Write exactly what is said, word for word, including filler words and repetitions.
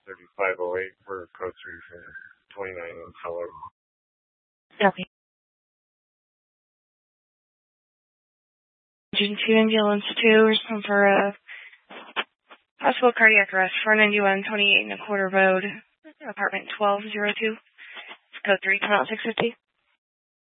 thirty-five oh eight for code three for twenty-nine in color. Okay. Engine two ambulance two, respond for a possible cardiac arrest, four ninety-one twenty-eight and a quarter road, apartment twelve oh two. Code three, come out six fifty.